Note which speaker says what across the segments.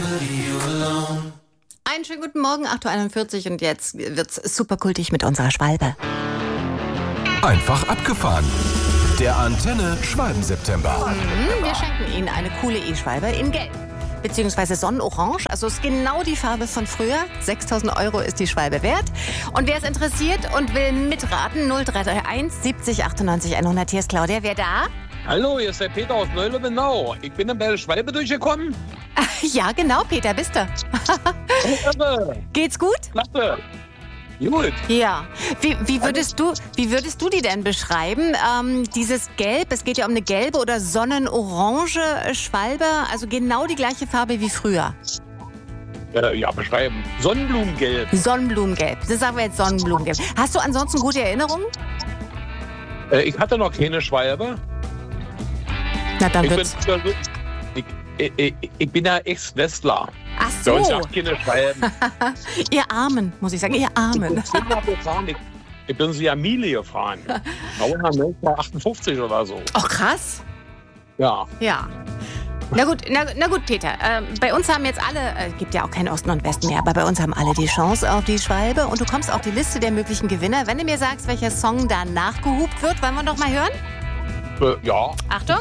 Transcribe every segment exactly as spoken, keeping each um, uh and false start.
Speaker 1: Einen schönen guten Morgen, acht Uhr einundvierzig und jetzt wird's super kultig mit unserer Schwalbe.
Speaker 2: Einfach abgefahren. Der Antenne Schwalben-September.
Speaker 1: Mhm, wir schenken Ihnen eine coole E-Schwalbe in Gelb. Beziehungsweise Sonnenorange, also ist genau die Farbe von früher. sechstausend Euro ist die Schwalbe wert. Und wer es interessiert und will mitraten, null drei drei eins siebzig achtundneunzig hundert. Hier ist Claudia, wer da?
Speaker 3: Hallo, hier ist der Peter aus Neulebenau. Ich bin in der Schwalbe durchgekommen.
Speaker 1: Ja, genau, Peter, bist du. Geht's gut?
Speaker 3: Klasse. Gut.
Speaker 1: Ja. Wie, wie, würdest du, wie würdest du die denn beschreiben? Ähm, dieses Gelb, es geht ja um eine gelbe oder sonnenorange Schwalbe, also genau die gleiche Farbe wie früher.
Speaker 3: Äh, ja, beschreiben. Sonnenblumengelb.
Speaker 1: Sonnenblumengelb. Das sagen wir jetzt Sonnenblumengelb. Hast du ansonsten gute Erinnerungen?
Speaker 3: Äh, ich hatte noch keine Schwalbe.
Speaker 1: Na, dann
Speaker 3: Ich
Speaker 1: wird's.
Speaker 3: bin, ich, ich, ich, ich bin ja Ex-Westler.
Speaker 1: Ach
Speaker 3: Bei uns
Speaker 1: so.
Speaker 3: auch keine Schwalben.
Speaker 1: Ihr Armen, muss ich sagen, ihr Armen.
Speaker 3: Ich bin mal gefahren. Ich, ich bin sie ja Miele gefahren. neunzehnhundertachtundfünfzig oder so.
Speaker 1: Oh, krass.
Speaker 3: Ja.
Speaker 1: Ja. Na gut, na, na gut, Peter. Äh, bei uns haben jetzt alle, es äh, gibt ja auch keinen Osten und Westen mehr, aber bei uns haben alle die Chance auf die Schwalbe. Und du kommst auf die Liste der möglichen Gewinner. Wenn du mir sagst, welcher Song da nachgehupt wird, wollen wir doch mal hören?
Speaker 3: Äh, ja.
Speaker 1: Achtung.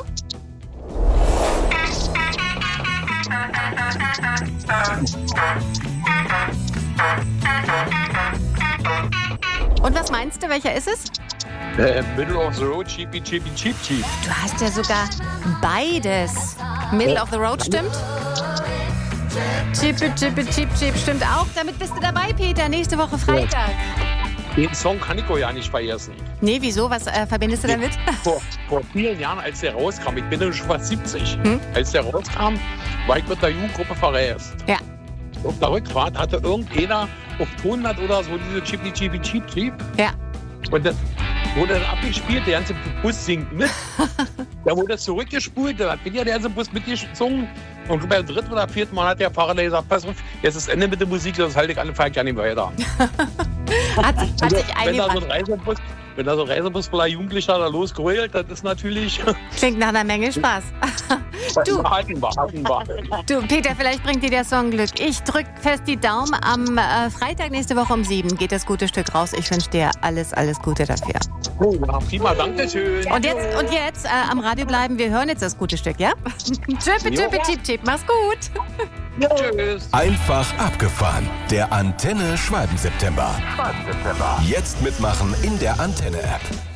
Speaker 1: Und was meinst du, welcher ist es?
Speaker 3: Äh, Middle of the Road, Cheapy, Cheapy, Cheap, Cheap.
Speaker 1: Du hast ja sogar beides. Middle of the Road stimmt? Cheap, cheap, cheap, cheap stimmt auch. Damit bist du dabei, Peter. Nächste Woche Freitag.
Speaker 3: Den Song kann ich auch ja nicht vergessen.
Speaker 1: Nee, wieso? Was äh, verbindest du damit?
Speaker 3: Vor, vor vielen Jahren, als der rauskam, ich bin ja schon fast siebzig,
Speaker 1: Hm?
Speaker 3: als der rauskam, war ich mit der Jugendgruppe verreist.
Speaker 1: Ja.
Speaker 3: Auf der Rückfahrt hatte irgendeiner auf hundert oder so diese Chippy, Chippy, Cheap, Cheap.
Speaker 1: Ja.
Speaker 3: Und das wurde dann abgespielt, der ganze Bus singt mit. Da wurde das zurückgespult, da hat wieder der ganze Bus mitgesungen. Und beim dritten oder vierten Mal hat der Fahrer gesagt, pass auf, jetzt ist Ende mit der Musik, das halte ich alle Fall ja nicht weiter.
Speaker 1: Hat, sich- hat sich
Speaker 3: wenn, da so ein
Speaker 1: eingebrannt.
Speaker 3: Reisebus, wenn da so ein Reisebus voller Jugendlicher da losgeheult, das ist natürlich...
Speaker 1: Klingt nach einer Menge Spaß. Du.
Speaker 3: Hatten wir, hatten wir.
Speaker 1: Du, Peter, vielleicht bringt dir der Song Glück. Ich drück fest die Daumen. Am äh, Freitag nächste Woche um sieben geht das gute Stück raus. Ich wünsche dir alles, alles Gute dafür.
Speaker 3: Oh, ja, prima, danke schön.
Speaker 1: Und jetzt, und jetzt äh, am Radio bleiben. Wir hören jetzt das gute Stück, ja? Tschüppi, tschüppi, tschip, tschip. Mach's gut.
Speaker 3: Tschüss.
Speaker 2: Einfach abgefahren. Der Antenne Schwalben-September. Jetzt mitmachen in der Antenne-App.